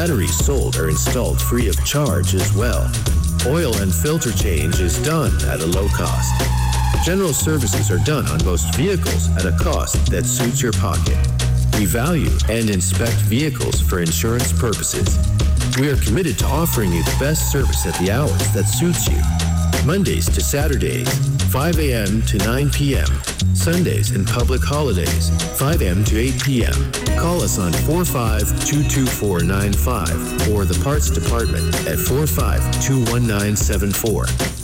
Batteries sold are installed free of charge as well. Oil and filter change is done at a low cost. General services are done on most vehicles at a cost that suits your pocket. We value and inspect vehicles for insurance purposes. We are committed to offering you the best service at the hours that suits you. Mondays to Saturdays, 5 a.m. to 9 p.m. Sundays and public holidays, 5 a.m. to 8 p.m. Call us on 45-22495 or the parts department at 45-21974.